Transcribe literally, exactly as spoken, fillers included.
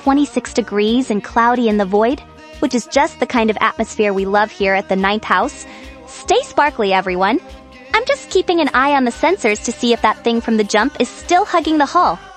twenty-six degrees and cloudy in the void, which is just the kind of atmosphere we love here at the ninth house. Stay sparkly, everyone. I'm just keeping an eye on the sensors to see if that thing from the jump is still hugging the hull.